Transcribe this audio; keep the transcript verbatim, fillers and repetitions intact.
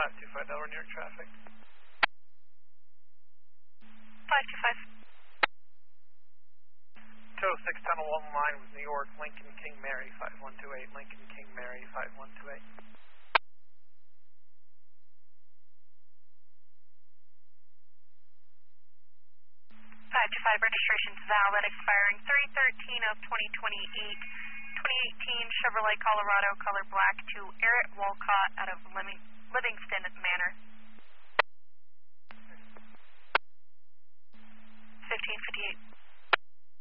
five two five Delaware, New York traffic. five two five. two oh six Tunnel one line with New York, Lincoln King Mary five one two eight, Lincoln King Mary five one two eight. five two five, registration valid, expiring three thirteen of twenty twenty-eight, twenty eighteen Chevrolet Colorado, color black, to Eric Walcott out of Livingston Manor. fifteen fifty-eight.